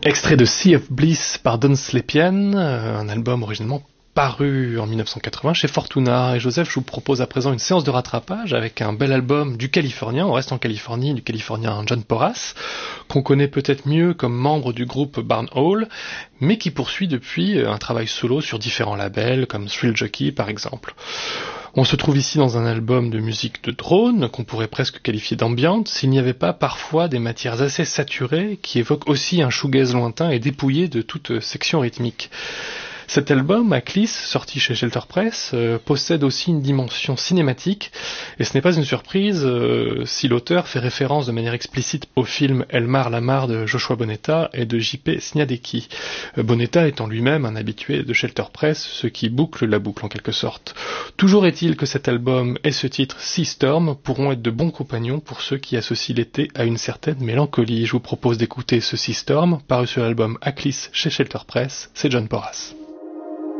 Extrait de Sea of Bliss par Don Slepian, un album originellement paru en 1980 chez Fortuna. Et Joseph, je vous propose à présent une séance de rattrapage avec un bel album du Californien, on reste en Californie, du Californien John Porras, qu'on connaît peut-être mieux comme membre du groupe Barn Hall, mais qui poursuit depuis un travail solo sur différents labels, comme Thrill Jockey par exemple. On se trouve ici dans un album de musique de drone, qu'on pourrait presque qualifier d'ambiante, s'il n'y avait pas parfois des matières assez saturées qui évoquent aussi un shoegaze lointain et dépouillé de toute section rythmique. Cet album, Aklis, sorti chez Shelter Press, possède aussi une dimension cinématique, et ce n'est pas une surprise si l'auteur fait référence de manière explicite au film Elmar Lamar de Joshua Bonetta et de J.P. Sniadecki. Bonetta étant lui-même un habitué de Shelter Press, ce qui boucle la boucle en quelque sorte. Toujours est-il que cet album et ce titre Sea Storm pourront être de bons compagnons pour ceux qui associent l'été à une certaine mélancolie. Je vous propose d'écouter ce Sea Storm, paru sur l'album Aklis chez Shelter Press, c'est John Porras.